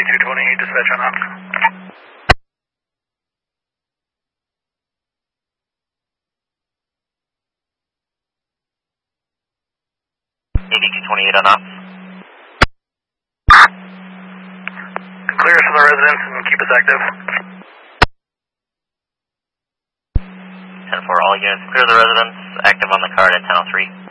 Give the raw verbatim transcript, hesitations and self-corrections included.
two twenty-eight, dispatch on ops. eighty-two twenty-eight on ops. Clear us from the residence and keep us active. ten four, all units clear the residence, active on the card at ten oh three.